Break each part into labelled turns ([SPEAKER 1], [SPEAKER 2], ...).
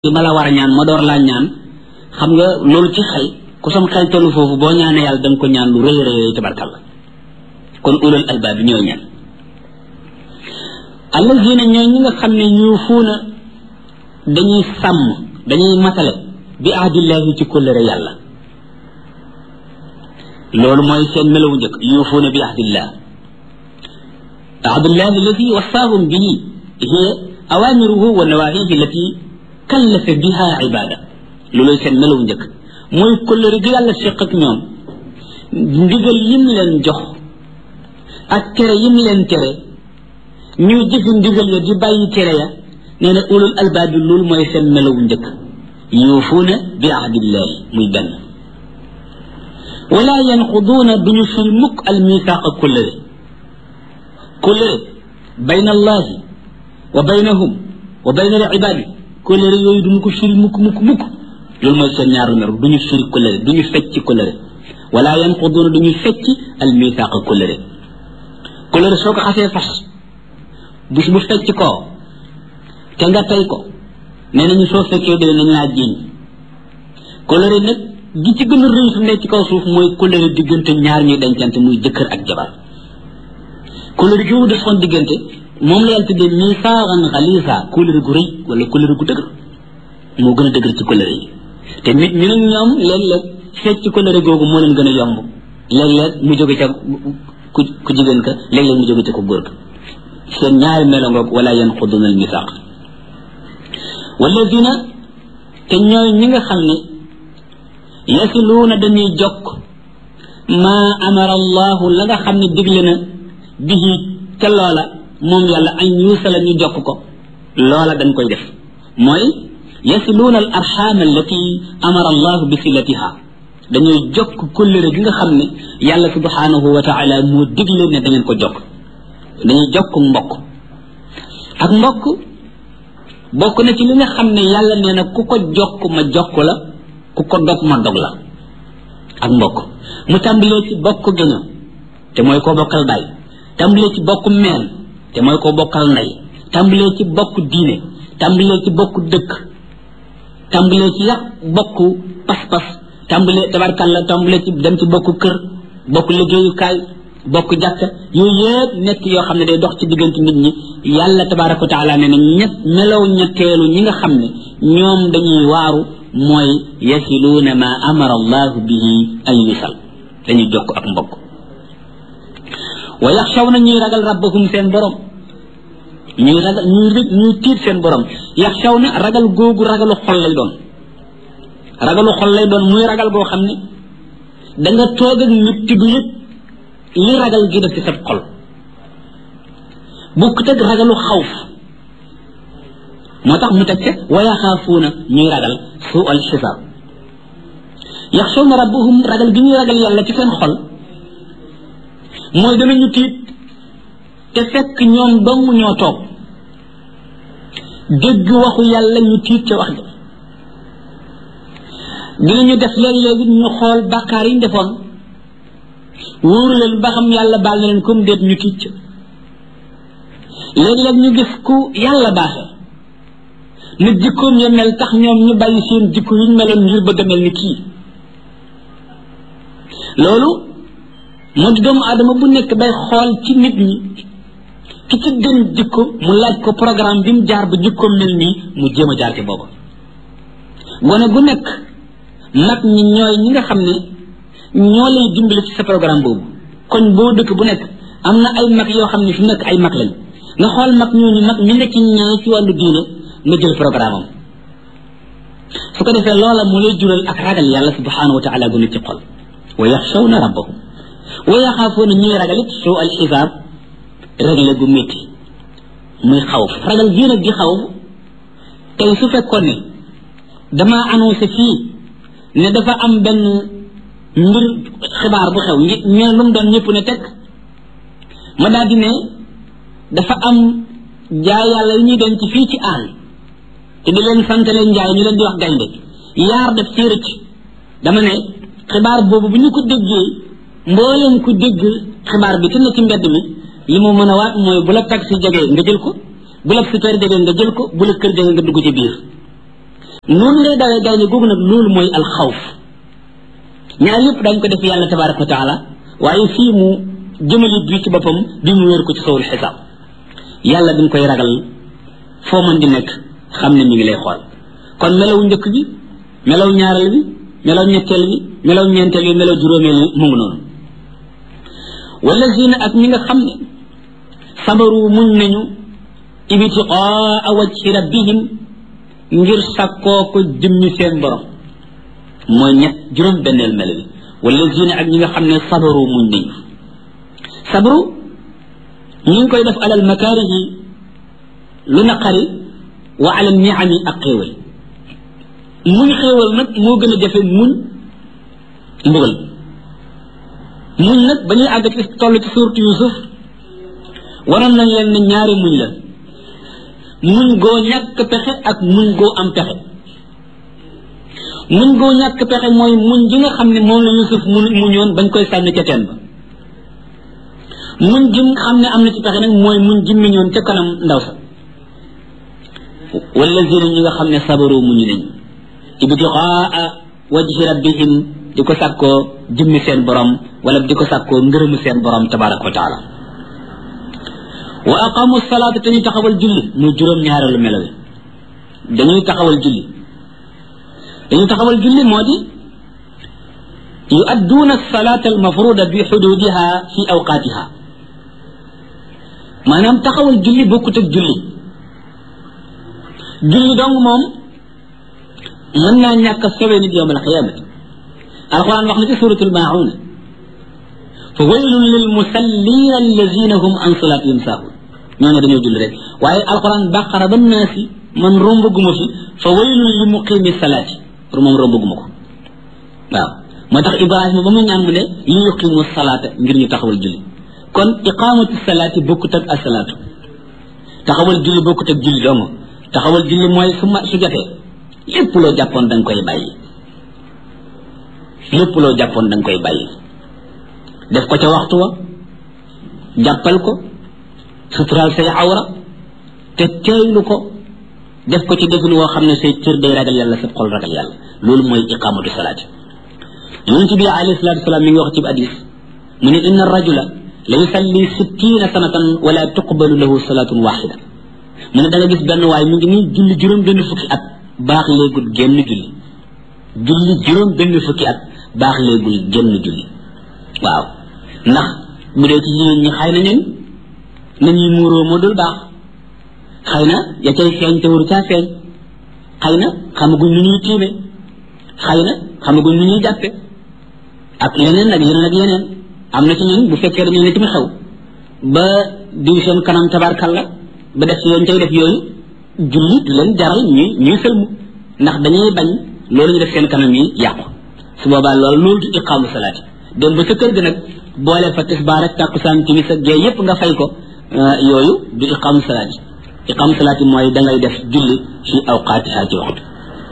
[SPEAKER 1] ma la war a ñaan ma door laa ñaan xam nga loolu ci xel ku sam xel tollu foofu boo ñaanee yàlla danga ko ñaan lu rëy rëy tabarkalla kon ulul albaab bi ñooy ñaan allazina ñooy ñi nga xam ne yuufuuna dañuy sàmm dañuy matale bi ahdillahi ci kóllëre yàlla loolu mooy seen melawu njëkk yuufuuna bi ahdillah ahdillahi allati wasaahum bihi hiya awamiruhu wa nawahihi allati kallafa biha ibada loolu seen melawu njëkk mooy kóllëre gi yàlla séq ak ñoom ndigal yim leen jox ak tere yim leen tere ñuy jëfi ndigal ya di bàyyi tere ya nee na ulul albaab bi loolu mooy seen melawu njëkk yuufuuna bi ahdillahi muy benn wala yanquduuna duñu fil mukk al misaaqa kóllëre kóllëre bayna allahi wa baynahum wa bayna al ibaadi kóllëre yooyu duñu ko firi mukk loolu mooy seen ñaaru mer duñu firi kóllëre duñu fecc kóllëre wala yanquduuna duñu fecc al misaaqa kóllëre soo ko xasee fas bis bu fecc koo te nga tey ko nee nañu soo fekkee dee nañ laa jiiñ kóllëre nag gi ci gën a rëy su nekk ci kaw suuf mooy kóllëre diggante ñaar ñuy dencante muy jëkkër ak jabar kóllëre gi mu defoon diggante moom la yàlla tuddee misaaxan xaliisa kóllëre gu rëy wala kóllëre gu dëgër moo gën a dëgër ci kóllëre yi te nit ñu nag ñoom léeg-léeg fecc kóllëre googu moo leen gën a yomb léeg-léeg mu jóge ca ku jigéen ka léeg-léeg mu jóge ca ku góor ka seen ñaari melo ngoog wala yanquduuna al misaaq walladina te ñooy ñi nga xam ne yasiluuna dañuy jokk maa amara allahu la nga xam ne digle na bihi ca loola moom yàlla an yuusala ñu jokk ko loola dañ koy def mooy yasiluuna al arxaam allati amara allahu bi silatiha dañuy jokk kóllëre gi nga xam ne yàlla subhanahu wa taala moo digle ne dangeen ko jokk dañuy jokk mbokk ak mbokk bokk na ci li nga xam ne yàlla nee na ku ko jokk ma jokk la ku ko dog ma dog la ak mbokk mu tàmbalee ci bokk gëño te mooy koo bokkal baay tàmbalee ci bokk meen te mooy koo bokkal ndey tàmbalee ci bokk diine tàmbalee ci bokk dëkk tàmbalee ci yàq bokk pas-pas tàmbalee tabarkalla tàmbalee ci dem ci bokk kër bokk liggéeyukaay bokk jàkka yooyu yëpp nekk yoo xam ne day dox ci diggante nit ñi yàlla tabaraka wa taala nee na melaw ñetteelu ñi nga xam ne ñoom dañuy waaru mooy yasiluuna ma amara allahu bihi an yusal dañuy jokk ak mbokk wa yaxshawna ñuy ragal rabbahum seen borom ñuy ragal ñuy tiit seen borom yaxshawna ragal googu ragalu xol lay doon muy ragal goo xam ne danga toog ak nit ti du yëpp li ragal gi def ci sa xol bukk teg ragalu xawf moo tax mu teg ca wa yaxaafuuna ñuy ragal suu al xisaab yaxshawna rabbahum ragal gi ñuy ragal yàlla ci seen xol mooy danañu tiit te fekk ñoom dong ñoo toog dégg waxu yàlla ñu tiit ca wax ja dinañu def léeg-léegi ñu xool bàkkaar yi ñu defoon wóoru leen ba xam yàlla baal na leen comme déet ñu tiit ca léeg-léeg ñu gis ku yàlla baaxee na jikkoom ya mel tax ñoom ñu bàyyi seen jikko yi ñu meloon ngir bëgg a mel ni kii loolu moo di doomu aadama bu nekk bay xool ci nit ñi ki ci gën jikko mu laaj ko programme bi mu jaar ba jikkoom mel nii mu jéem a jaar ci booba gone gu nekk mag ñi ñooy ñi nga xam ne ñoo lay dimbali ci sa programme boobu koñ boo dëkk bu nekk am na ay mag yoo xam ne fi nekk ay mag lañ nga xool mag ñooñu mag mi nekk ñee ci wàllu diine nga jël programme am su ko defee loola mu lay jural ak ragal yàlla subhanahu wa taala gu nekk ci xol wa yaxshawna rabbahum wa yaxaafuuna ñuy ragal it suu al xisaab réglé gu métti muy xawf ragal gii nag di xawf tey su fekkoon ne damaa annoncé fii ne dafa am benn mbir xibaar bu xew ñu lu mu doon ñëpp ne teg ma daal di ne dafa am jaay yàlla yi ñuy denc ci fii ci àll te di leen sant leen njaay ñu leen di wax gaynde yaar def ci rëcc dama ne xibaar boobu bu ñu ko déggee mbooleem ku dégg xibaar bi te na ci mbedd mi li mu mën a waat mooy bu la taxi jegee nga jël ko bu la super jegee nga jël ko bu la kër jegee nga dugg ci biir noonu ngay dawee gaynde googu nag loolu mooy alxawf ñaar yëpp dañ ko def yàlla tabaraka wa taala waaye fii mu jëmali bi ci boppam bi mu wéer ko ci sawul xisaab yàlla dañ koy ragal foo mën di nekk xam ne mi ngi lay xool kon melaw njëkk bi melaw ñaareel bi melaw ñetteel bi melaw ñeenteel bi melaw juróomeel bi mu ngi noonu wallazina ak ñi nga xam ne sabaru muñ nañu ibtiqaa wajhi rabbihim ngir sàkkoo ko jëmmi seen borom mooy juróom benneel melo bi wallazina ak ñi nga xam ne sabaru muñ nañu sabru ñi ngi koy def alal makaarihi lu naqari wa alal niami ak xéewal muñ xéewal nag moo gën a jafe muñ mbugal muñ nag ba ñuy àgg ci toll ci suuratu Yuusuf waroon nañ leen ne ñaari muñ la muñ goo ñàkk pexe ak muñ goo am pexe muñ goo ñàkk pexe mooy muñ gi nga xam ne moom la Yuusuf muñoon bañ koy sànni ca teen ba muñ gi xam ne am na ci pexe nag mooy muñ gi miñoon ca kanam ndaw sa wallazina ñi nga xam ne sabaru muñu nañ ibtiqaa wajhi rabbihim di ko sàkkoo jëmmi seen borom wala di ko sàkkoo ngërëmu seen borom tabaraka wa taala wa aqamu salaata te ñu taxawal julli muy juróom-ñaareelu melo wi dañuy taxawal julli moo di yuadduuna salaata almafruda bi xududiha fi awqaatiha maanaam taxawal julli bokkut ak julli dong moom mën naa ñàkk a sowe nit yowm alqiyamati alquran wax na ci suratul maa'un fa waylun lil musallina allazina hum an salatihim saahun ñoo ne dañoo julli rek waaye alquran baqara ba naasi man rombaguma fi fa waylun li muqimi salaati moom rombaguma ko waaw moo tax ibrahima ba muy ñaan mu ne li yuqimu salaata ngir ñu taxawal julli kon iqamatu salaati bokkut ak asalaatu taxawal julli bokkut ak julli dong taxawal julli mooy su jotee lépp loo jàppoon da nga koy bàyyi def ko ca waxtu wa jàppal ko suturaal say awra te teeylu ko def ko ci defin woo xam ne say cër day ragal yàlla sa xol ragal yàlla loolu mooy iqamatu salaati yonent bi alayhi salatu wasalaam mi ngi wax ci hadis mu ne inna rajula la yusalli 60 sanatan wala tuqbalu lahu salatun waxida mu ne da nga gis benn waay mu ngi nii julli juróom benn fukki at baax léegul génn julli juróom benn fukki at baax léegul génn julli waaw ndax bu dee ci jigéen ñi xëy na ñun nañuy muuroo moo dul baax xëy na ya cay feeñ te waru caa feeñ xëy na xamaguñ nu ñuy tiime xëy na xamaguñ nu ñuy jàppe ak leneen ak yeneen am na ci ñun bu fekkee dañu ne ci mu xew ba diw seen kanam tabarkalla ba def yoon cay def yooyu julli du leen jaral ñuy sëlmu ndax dañuy bañ loolu ñu def seen kanam yi yàqu su boobaa loolu du iqaamu salaati dem ba sa kër ga nag boole fa tisbaar ak tàkkusaan timis ak gee yépp nga fay ko yooyu du iqaamu salaati mooy dangay def julli fi awqaatiha ci waxtu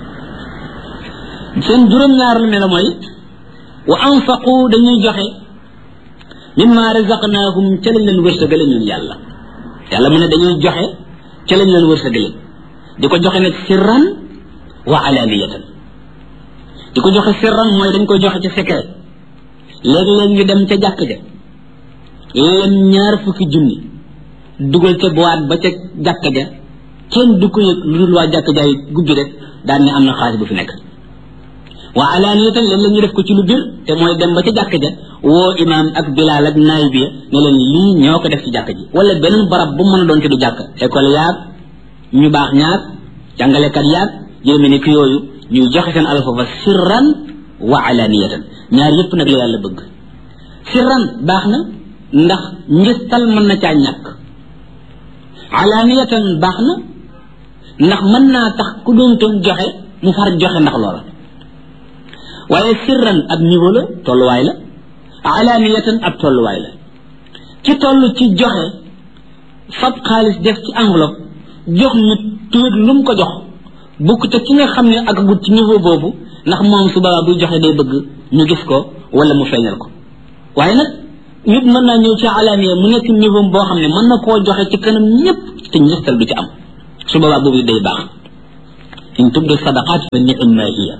[SPEAKER 1] seen juróom-ñaar lu mel mooy wa anfaqu dañuy joxe mimma razaqnaahum ca lañ leen wërsëgale ñun yàlla mu ne dañuy joxe ca lañ leen wërsëgale di ko joxe nag sirran wa alaniyatan di ko joxe sirran mooy dañ koy joxe ca secret léeg-léeg ñu dem ca jàkk ja leen 20 junni dugal ca boîte ba ca jàkk ja kenn du ko yëg lu dul waa jàkk jaay gubbi rek daan ne am na xaalis bu fi nekk wa alaniyatan léeg-léeg ñu def ko ci lu bir te mooy dem ba ca jàkk ja woo imaam ak bilaal ak naay bi ne leen lii ñoo ko def ci jàkk ji wala beneen barab bu mën a doon te du jàkk école yaag ñu baax ñaag jàngalekat yaag jërëme ni ki yooyu ñuy joxe seen alal foofa sirran wa alaniyatan ñaar yépp nag la yàlla bëgg sirran baax na ndax ngistal mën na caa ñàkk alaniyatan baax na ndax mën naa tax ku doon toon joxe mu far joxe ndax loola waaye sirran ab niveau la tolluwaay la alaniyatan ab tolluwaay la ci toll ci joxe fab xaalis def ci enveloppe jox nit tuut lu mu ko jox bukk te ki nga xam ne ak gut ci niveau boobu ndax moom su boobaa buy joxe day bëgg ñu gis ko wala mu feeñal ko waaye nag nit mën naa ñëw ci alaniya mu nekk niveau boo xam ne mën na koo joxe ci kanam ñëpp te njëstal du ci am su boobaa boobu day baax in tubdu sadaqat fa ni'ma hiya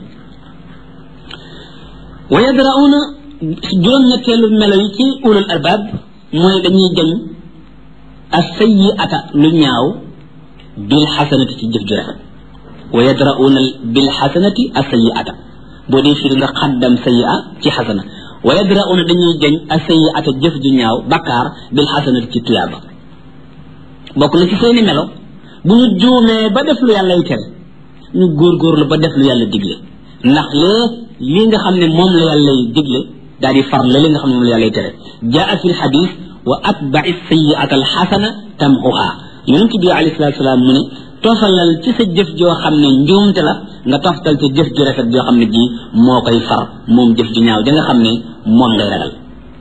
[SPEAKER 1] wa yadra'una juróom-ñetteelu melo yi ci ulul albab mooy dañuy jañ as-sayyi'ata lu ñaaw bil hasanati ci jëf ju rafet wa yadra'una bil hasanati as-sayyi'ata boo dee firi nga xaddam sayyi'a ci hasana wa yadra'una dañuy jañ as-sayyi'ata jëf ju ñaaw bakkaar bil hasanati ci tuyaaba bokk na ci seeni melo bu ñu juumee ba def lu yàlla y tere ñu góorgóorlu ba def lu yàlla digle ndax lii nga xam ne moom la yàlla y digle daal di far li nga xam ne moom la yàlla y tere jaa fi lxadis wa atba'i sayyi'ata alxasana tamxuha yonent bi alayhi salatu salaam mu ne tofalal ci sa jëf joo xam ne njuumte la nga toftal ci jëf ju rafet joo xam ne ji moo koy far moom jëf ju ñaaw ja nga xam ne moom ngay ragal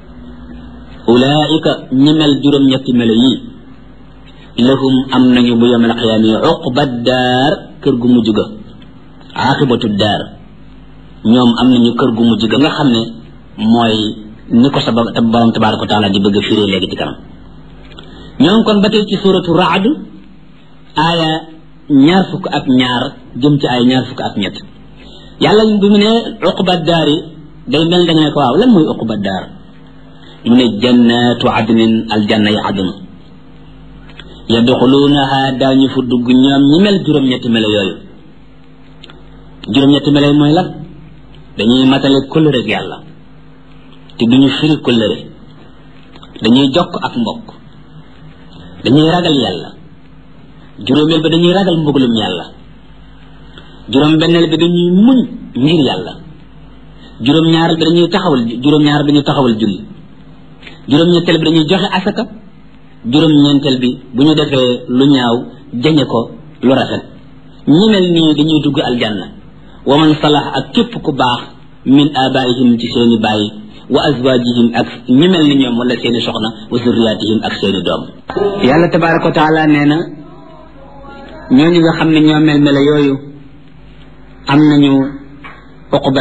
[SPEAKER 1] ulaika ñi mel juróom-ñetti melo yi lahum am nañu bu yawmal qiyaama uqba daar kër gu mujj ga aqibatu daar ñoom am nañu kër gu mujj ga nga xam ne mooy ni ko sa borom tabaraka wa taala di bëgg a firee léegi ci kanam ñoom kon ba tey ci suratu raad aaya 22 jëm ci aaya 23 yàlla bi mu ne uqba daar yi day mel da nga ne ko waaw lan mooy uqba daar mu ne jannatu adnin aljanna yi adn yadxuluunaha daañu fu dugg ñoom ñi mel juróom-ñetti melo yooyu juróom-ñetti melo mooy lan dañuy matale kóllëre ak yàlla te duñu firi kóllëre dañuy jokk ak mbokk dañuy ragal yàlla juróomeel ba dañuy ragal mbugalum yàlla juróom-benneel bi dañuy muñ ngir yàlla juróom-ñaareel bi dañuy taxawal julli juróom-ñetteel bi dañuy joxe asaka juróom-ñeenteel bi bu ñu defee lu ñaaw jañe ko lu rafet ñi mel nii dañuy dugg aljanna wa man salax ak képp ku baax min abaihim ci seeni baay wa azwajihim ak ñi mel ni ñoom wala seeni soxna wa zurriyatihim ak seeni doom yàlla tabaraka wa taala nee na ñooñu nga xam ne ñoo mel mele yooyu am nañu uqba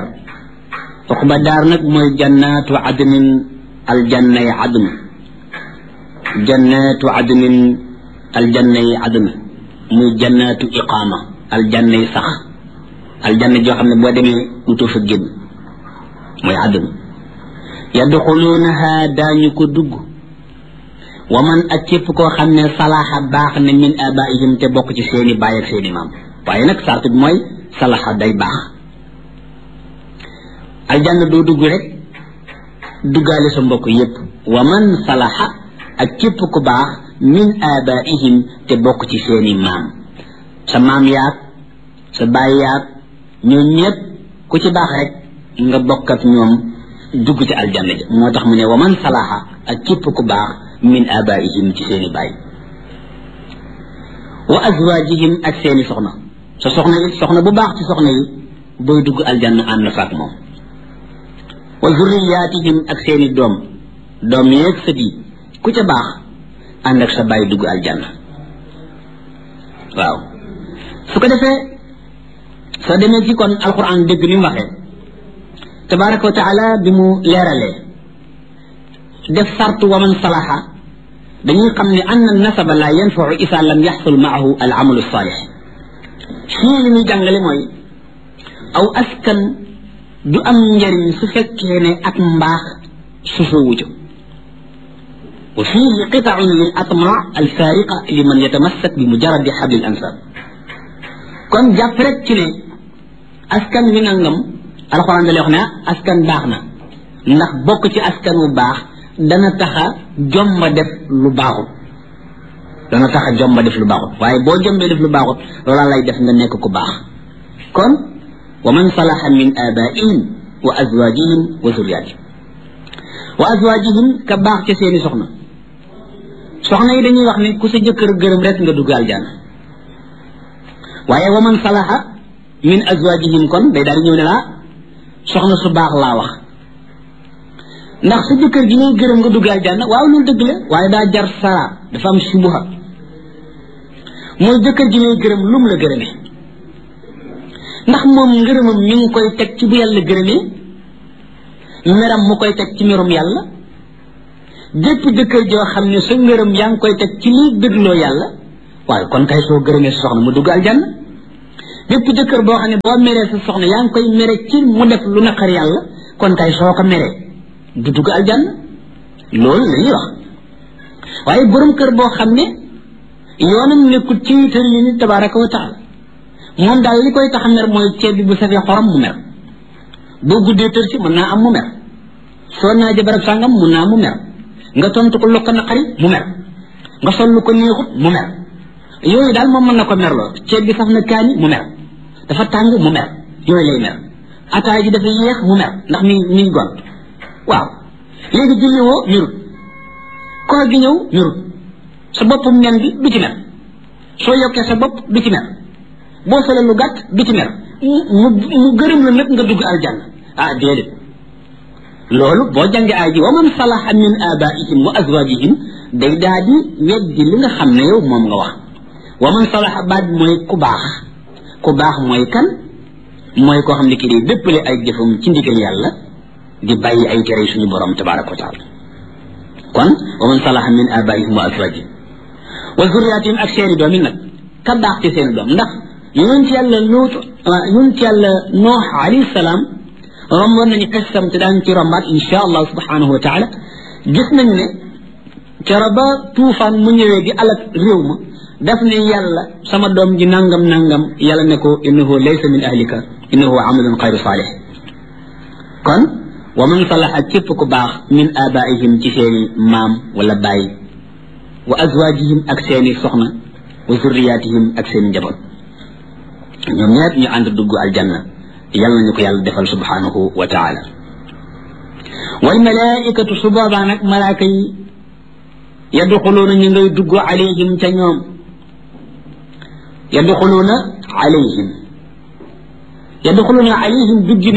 [SPEAKER 1] daar nag mooy jannatu adnin aljannay adn jannatu adnin aljannay adn muy jannatu iqaama aljannay sax aljanna joo xam ne boo demee utoo fa génn mooy adn yadxuluunaha daañu ko dugg wa man ak képp koo xam ne salaaxa baax na min abaihim te bokk ci seeni baay ak seeni maam waaye nag sart bi mooy salaaxa day baax aljanna doo dugg rek duggaale sa mbokk yépp wa man salaaxa ak képp ku baax min abaihim te bokk ci seeni maam sa maam yaag sa baay yaag ñoo ñépp ku ci baax rek nga bokk ak ñoom dugg ci aljanna ja moo tax mu ne wa man salaaxa ak képp ku baax min abaihim ci seeni baay wa azwajihim ak seeni soxna sa soxna yi soxna bu baax ci soxna yi booy dugg aljanna ànd fa ak moom wa zurriyatihim ak seeni doom yeeg sët yi ku ca baax ànd ak sa baay dugg aljanna waaw su ko defee soo demee ci kon alquran dégg ni mu waxee tabaraka wa taala bi mu leeralee def sartu wa man salaha dañuy xam ne anna nasaba la yanfau isa lam yaxsul maahu al amalu salih fii li muy jàngale mooy aw askan du am njariñ su fekkee ne ak mbaax susoo wucco wa fii qita'un lil atma al fariqa liman yatamassak bi mujarradi habli al ansab kon jàpp rek ci ne askan wi nangam alxuraan da lay wax ne askan baax na ndax bokk ci askan wu baax dana taxa jomba def lu baaxut waaye boo jombee def lu baaxut loola lay def nga nekk ku baax kon wa man salaha min abaihim wa azwajihim wa zurriyatihim wa azwajihim ka baax ca seeni soxna yi dañuy wax ne ku sa jëkkër gërëm rek nga dugg aljanna waaye wa man salaha min azwajihim kon day daal di ñëw ne la soxna su baax laa wax ndax sa jëkkër ji ngay gërëm nga dugg aljanna waaw loolu dëgg la waaye daa jar sara dafa am subuha mooy jëkkër ji ngay gërëm lum la gërëmee ndax moom ngërëmam mi ngi koy teg ci bu yàlla gërëmee meram mu koy teg ci merum yàlla jépp jëkkër joo xam ne sa ngërëm yaa ngi koy teg ci liy dëgloo yàlla waaye kon kay soo gërëmee sa soxna mu dugg aljanna bépp jëkkër boo xam ne boo meree sa soxna yaa ngi koy mere ci mu def lu naqar yàlla kon kay soo ko meree du dugg aljanna loolu la ñuy wax waaye borom kër boo xam ne yoonam nekkul ci tër yi ni tabaraka wa taala moom daal li koy tax a mer mooy ceeb bi bu safee xorom mu mer boo guddee tër si mën naa am mu mer soo naaje barab sàngam mun naa mu mer nga tontu ko lu ko naqari mu mer nga sol lu ko neexut mu mer yooyu daal moom mën na ko merloo ceeb bi saf na kaani mu mer dafa tàng mu mer yooyu lay mer ataay ji dafa yéex mu mer ndax mi ngi gont waaw léegi julli woo mirut koor gi ñëw mirut sa boppum nen bi du ci mer soo yokkee sa bopp du ci mer boo solee lu gàtt du ci mer mu gërëm la nag nga dugg aljanna ah déedéet loolu boo jàngee aay ji wa man salaha min abaihim wa azwajihim day daa di weddi li nga xam ne yow moom nga wax wa man salaha baat mooy ku baax mooy kan mooy koo xam ne kii day déppale ay jëfam ci ndigal yàlla di bàyyi ay tere suñu borom tabaraka wa taala kon wa man salaha min abaihim wa azwajihim wa zurriyatihim ak seeni doom yi nag ka baax ci seeni doom ndax yonent yàlla Luut yonent yàlla Noox alayhi salaam romboon nañu xissam te daan ci rombaat insha allah subhanahu wa taala gis nañ ne kero ba tuufaan mu ñëwee di alak réew ma daf ne yàlla sama doom ji nangam nangam yàlla ne ko innahu laysa min ahlika innahu amalun xayru saalih kon wa man salaha képp ku baax min abaihim ci seeni maam wala baay wa azwajihim ak seeni soxna wa zurriyatihim ak seeni njaboot ñoom ñëpp ñu ànd dugg aljanna yàlla nañu ko yàlla defal subhanahu wa taala wal malaikatu su boobaa nag malaaka yi yadxuluuna ñu ngay dugg alayhim ca ñoom yadxuluuna alayhim duggin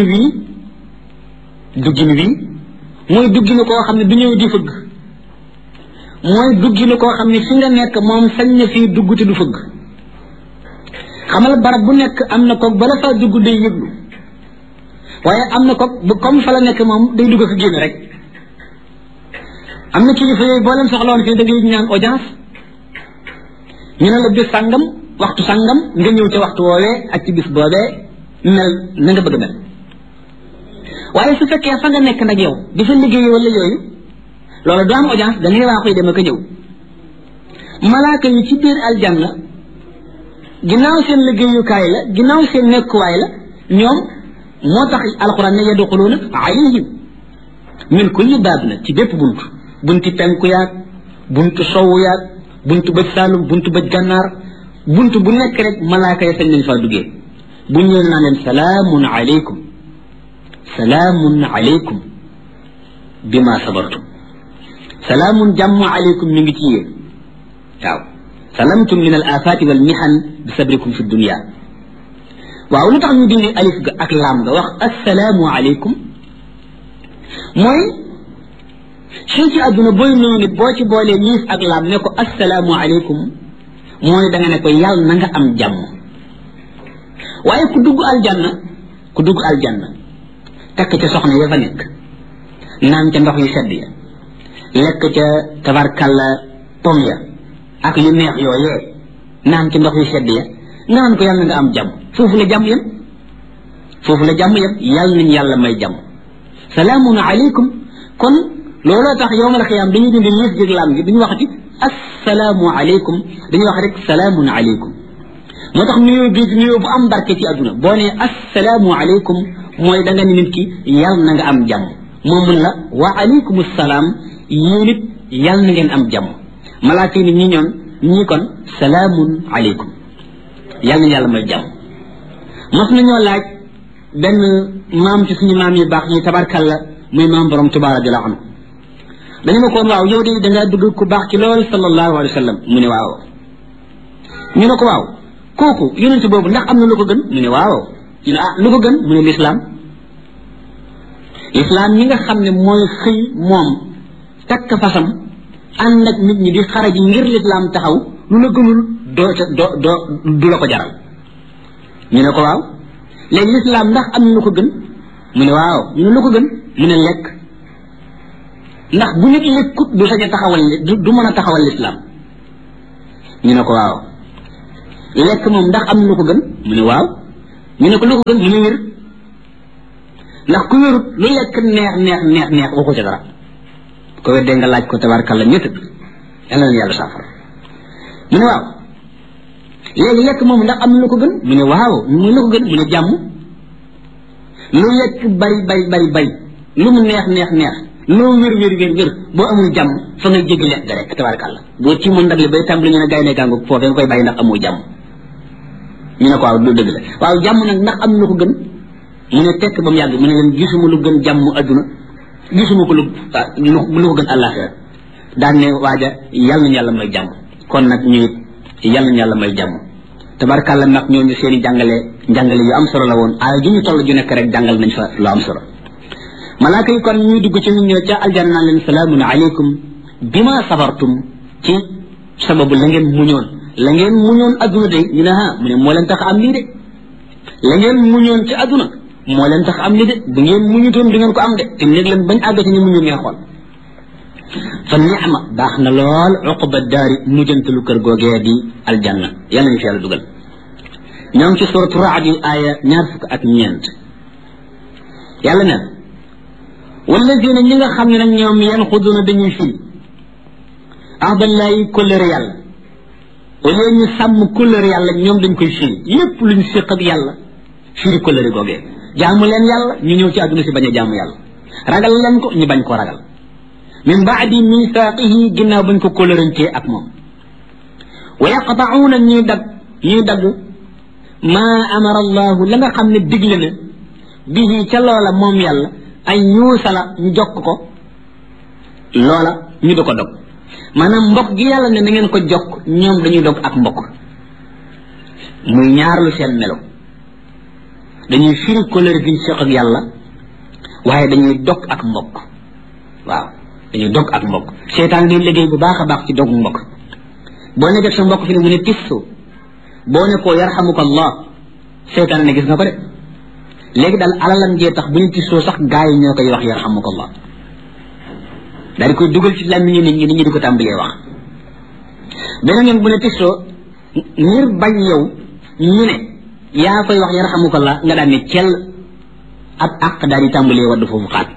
[SPEAKER 1] wi mooy dugginu koo xam ne du ñëw di fëgg mooy dugginu koo xam ne fi nga nekk moom sañ na fii dugg te du fëgg xamal barab bu nekk am na koog bala faa dugg day yëglu waaye am na koog bu comme fa la nekk moom day dugg ko génn rek am na kilifa yooyu boo leen soxla woon fii da ngay ñaan audience ñu ne la bis sàngam waxtu sàngam nga ñëw ca waxtu woowee ak ci bis boobee mel na nga bëgg mel waaye su fekkee fa nga nekk nag yow di fa liggéey wala yooyu loolu du am audience da ngay waa koy dem ak a ñëw malaaka yi ci biir aljanna ginnaaw seen liggéeyukaay la ginnaaw seen nekkuwaay la ñoom moo tax alquran ne yadxuluuna alayhim min kulli baab na ci bépp bunti penku yaag buntu sowu yaag buntu bëj saalum buntu bëj gànnaar buntu bu nekk rek malaaka yi sañ nañ faa duggee bu ñëw naa leen salaamun alaykum bima sabartum salaamun jàmm alaykum mi ngi ci yéen waaw salamtum min al afati wal mihan bi sabrikum fi dunia waaw lu tax ñu dindi alif ga ak laam nga wax assalaamu alaykum mooy fii ci àdduna booy nuyu nit boo ci boolee liif ak laam ne ko assalaamu alaykum mooy da nga ne ko yàlla na nga am jàmm waaye ku dugg aljanna takk ca soxna ya fa nekk naan ca ndox yu sedd ya lekk ca tabarkalla pom ya ak yu neex yooyee naan ci ndox yu sedd ya nga naan ko yàlla na nga am jàmm foofu la jàmm yem yàlla nañ yàlla may jàmm salaamun alaykum kon looloo tax yowmal xiyaam dañuy dindi liif jég laam gi duñu waxati assalaamu alaykum dañuy wax rek salaamun alaykum moo tax nuyoo bii di nuyoo bu am barke ci àdduna boo nee assalaamu alaykum mooy da nga ni nit ki yàlla na nga am jàmm moom mun la wa alaykum salaam yéen it yàlla na ngeen am jàmm malaaka yi ñii kon salaamun alaykum yàlla na yàlla may jàmm mos nañoo laaj benn maam ci suñu maam yu baax ñi tabarkalla muy maam borom Tuubaa radiyallaahu anhu dañu ma koon waaw yow de dangaa dugg ku baax ci lool sallallahu alayhi wa sallam mu ne waaw ñu ne ko waaw kooku yonent boobu ndax am na lu ko gën mu ne waaw ñu ne lu ko gën mu ne lislaam ñi nga xam ne mooy xëy moom takk fasam ànd ak nit ñi di xaraji ngir lislaam taxaw lu la gënul du la ko jaral ñu ne ko waaw léegi lislaam ndax am na lu ko gën mu ne waaw ñu ne lu ko gën mu ne lekk ndax bu nit lekkut du sañ a taxawal du mën a taxawal lislaam ñu ne ko waaw lekk moom ndax am na lu ko gën mu ne waaw ñu ne ko lu ko gën mu ne wér ndax ku wérut lu lekk neex waxu ca dara ko weddee nga laaj ko tabarkalla ñett yàlla na yàlla saafara mu ne waaw léegi lekk moom ndax am na lu ko gën mu ne waaw mu lu ko gën mu ne jàmm lu lekk bari lu mu neex loo wér boo amul jàmm fa ngay jéggi lekk ga rek tabarkalla boo ci mën ndab li bay tàmbali ñu ne gaynde gàngu foofee nga koy bàyyi ndax amoo jàmm ñu ne ko waaw du dëgg la waaw jàmm nag ndax am na ko gën mu ne tekk ba mu yàgg mu ne leen gisuma lu gën jàmm adduna gisuma ko lu ko gën àllaaxira daan ne waaja yàlla nañu yàlla may jàmm kon nag ñu it yàlla nañu yàlla may jàmm tabarkalla nag ñooñu seen i njàngale yu am solo la woon aaya ju ñu toll ju nekk rek jàngal nañ fa lu am solo malaaka yi kon ñuy dugg ci nit ñoo ca aljanna naan leen salaamun aleykum bima sabartum ci sababu la ngeen muñoon adduna day ñu ne mu ne moo leen tax am lii de la ngeen muñoon ci adduna moo leen tax am lii de bu ngeen muñutoon du ngeen ko am de te néeg leen bañ àgg ci ñu muñu ngeen xool fa ni'ma baax na lool uqba daari mujjantalu kër googee di aljanna yàlla ñu fi yàlla dugal ñoo ngi ci suratu raad yi aaya 24 yàlla ne walladina ñi nga xam ne nag ñoom yanxuduna dañuy firi ahdallahi kóllëre yàlla au lieu ñu sàmm kóllëre yàlla ñoom dañ koy firi lépp luñ séq ak yàlla firi kóllëre googee jaamu leen yàlla ñu ñëw ci àdduna si bañ a jaamu yàlla ragal leen ko ñu bañ ko ragal min baadi misaaqihi ginnaaw bañ ko kóllërantee ak moom wa yaqta'uuna ñuy dagg maa amara allahu la nga xam ne digle na bihi ca loola moom yàlla ay yuusala ñu jokk ko loola ñu da ko dog maanaam mbokk gi yàlla ne na ngeen ko jokk ñoom dañuy dog ak mbokk muy ñaar lu seen melo dañuy firi kóllëre gi ñu seq ak yàlla waaye dañuy dog ak mbokk waaw dañuy dog ak mbokk seytaan di liggéey bu baax a baax ci dog mbokk boo ne def sa mbokk fi ne mu ne tissu boo ne koo yarhamuka allah seytaan ne gis nga ko de léegi daal alalam jee tax bu ñu tissoo sax gaa yi ñoo koy wax yarhamuka allah daal di koy dugal ci làmmiñu nit ñi di ko tàmbalee wax beneen yoon bu ne tissoo ngir bañ yow ñu ne yaa koy wax yarhamuka allah nga daan ne cell ab àq daal di tàmbalee wadd foofu xaat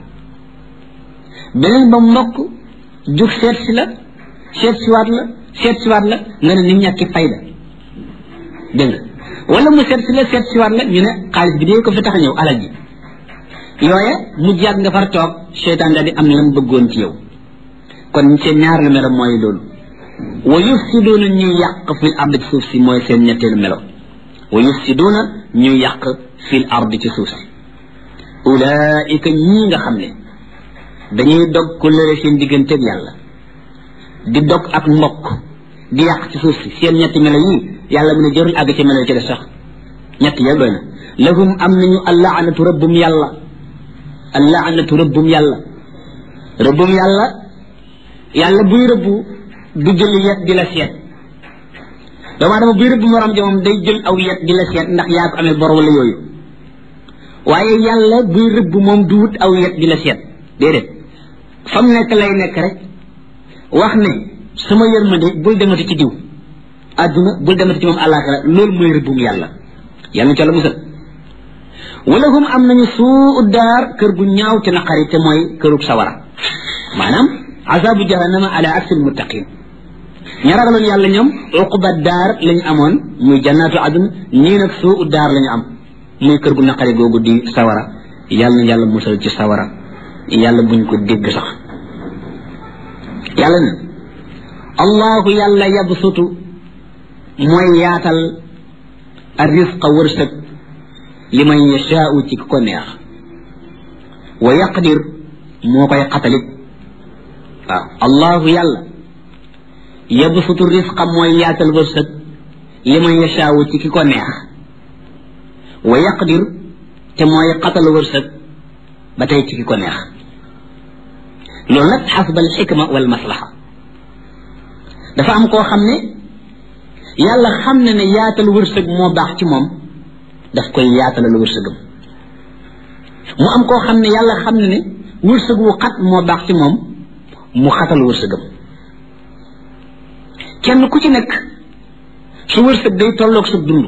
[SPEAKER 1] beneen ba mbokk jug seet siwaat la nga ne nit ñàkki fayda dégg nga wala mu seet siwaat la ñu ne xaalis bi dee ko fi tax a ñëw alal ji yooye mu jàgg nga far toog seytaan daal di am lam bëggoon ci yow kon seen ñaar lu melo mooy loolu wa yufsiduuna ñuy yàq fil ard ci suuf si mooy seen ñetteelu melo wa yufsiduuna ñuy yàq fil ard ci suuf si ulaika ñii nga xam ne dañuy dog ku lëre seen digganteeg yàlla di dog ak mbokk di yàq ci suuf si seen ñetti melo yii yàlla mu ne jërul àgg ci melo ci des sax ñett yëpp doy na lahum am nañu allaanatu rëbbum yàlla rëbbum yàlla buy rëbbu du jël yet di la seet doomu aadama buy rëbb morom ja moom day jël aw yet di la seet ndax yaa ko amee bor wala yooyu waaye yàlla buy rëbb moom du wut aw yet di la seet déedéet fam nekk lay nekk rek wax ne sama yërmande bul demati ci diw àdduna bul demati ci moom àllaaxira loolu mooy rëbbum yàlla ca la musal wala hum am nañu suu daar kër gu ñaaw te naqari te mooy kërug sawara maanaam azabu jahannama ala aksil muttaqin ña ragaloon yàlla ñoom uquba daar lañu amoon muy jannaatu adun ñii nag suu daar lañu am muy kër gu naqari googu di sawara yàlla musal ci sawara yàlla buñ ko dégg sax yàlla ne allahu yàlla yabsutu mooy yaatal arrisqa wërsëg liman yashaau ci ku ko neex wa yaqdir moo koy xatalit waaw allahu yàlla yabsutu risqa mooy yaatal wërsëg liman yashaau ci ki ko neex wa yaqdir te mooy xatal wërsëg ba tey ci ki ko neex loolu nag xasba al xikma wal maslaha dafa am koo xam ne yàlla xam ne yaatal wërsëg moo baax ci moom daf koy yaatalal wërsëgam mu am koo xam ne yàlla xam ne wërsëg wu xat moo baax ci moom mu xatal wërsëgam kenn ku ci nekk su wërsëg day tolloog sa dund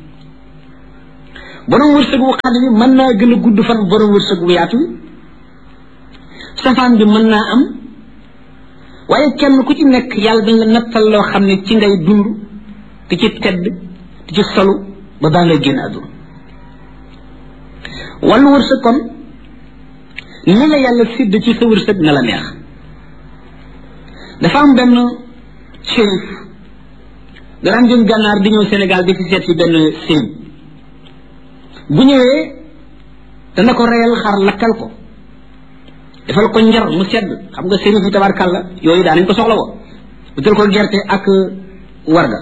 [SPEAKER 1] borom wërsëg bu xadd bi mën naa gën a gudd fan borom wërsëg bu yaatu safaan bi mën naa am waaye kenn ku ci nekk yàlla dañ la nattal loo xam ne ci ngay dund di ci tedd di ci solu ba baa ngay génn àdduna wàllu wërsëg kon ni la yàlla sidd ci sa wërsëg na la neex dafa am benn shérif daan jóg gànnaar di ñëw Sénégal di fi seet si benn sëriñ bu ñëwee dana ko reyal xar lakkal ko defal ko njar mu sedd xam nga sëriñ fi tabarkàlla yooyu daa nañ ko soxla woo utal ko gerte ak warga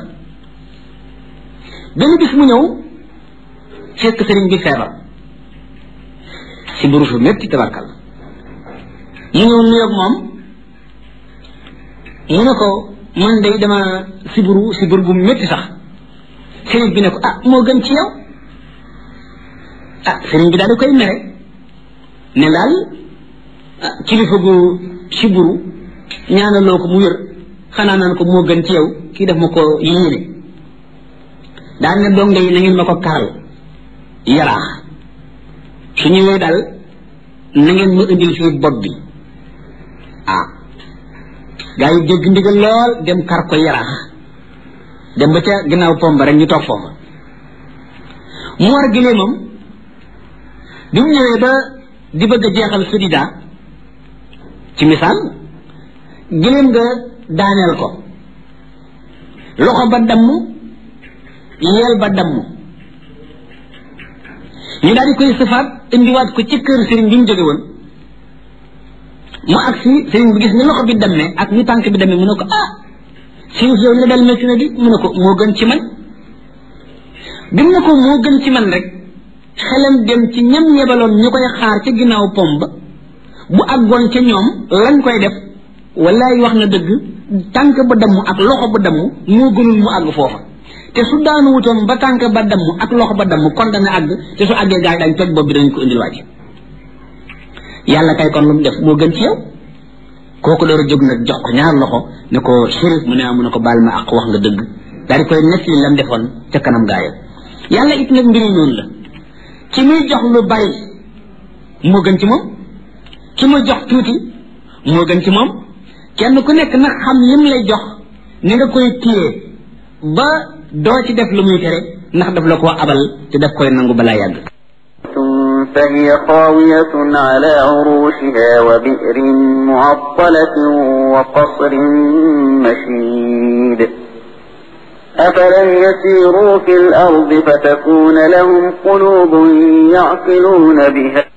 [SPEAKER 1] benn bis mu ñëw fekk sëriñ bi feebar si buru fu métti tabarkàlla mu ñëw nuyoog moom mu ne ko man day dama siburu bu métti sax sëriñ bi ne ko moo gën ci yow sëriñ bi daal di koy mere ne daal kilifa gu siburu ñaanaloo ko mu wér xanaa naan ko moo gën ci yow kii def ma ko yéene daal ne donga yi na ngeen ma ko karal yaraax su ñëwee daal na ngeen ma indil fii bopp bi gaa yi dégg ndigal lool dem kar ko yaraax dem ba ca ginnaaw pomba rek ñu toog foofa mu war gileemam bi mu ñëwee ba di bëgg a jeexal sudida ci misaal gileem nga daaneel ko loxo ba damm yeel ba damm ñu daal di koy sëfaat indiwaat ko ci kër sëriñ bi mu jóge woon mu agsi sëriñ bi gis ni loxo bi dammee ak ni tànk bi dammee mu ne ko sëriñ yow li la dal métti na di mu ne ko moo gën ci man bi mu ne ko moo gën ci man rek xelam dem ci ñam yebaloon ñu koy xaar ca ginnaaw pom ba bu àggoon ca ñoom lañ koy def wallaay wax na dëgg tànk ba damm ak loxo ba damm moo gënul mu àgg foofa te su daanu wutoon ba tànk ba damm ak loxo ba damm kon dana àgg te su àggee gaay dañ toj bopp bi dañ ko indil wàcc yàlla kay kon lu mu def moo gën ci yow kooku door a jóg nag jox ko ñaar loxo ne ko shérif mu ne ko baal ma ak wax nga dëgg daal di koy nettali lam defoon ca kanam gaayam yàlla it nag mbiri noonu la ki muy jox lu bari moo gën ci moom ki muy jox tuuti moo gën ci moom kenn ku nekk nag xam lim lay jox ni nga koy téye ba doo ci def lu muy tere ndax daf la ko abal te daf koy nangu balaa yàgg
[SPEAKER 2] فهي خاوية على عروشها وبئر معطلة وقصر مشيد أفلم يسيروا في الأرض فتكون لهم قلوب يعقلون بها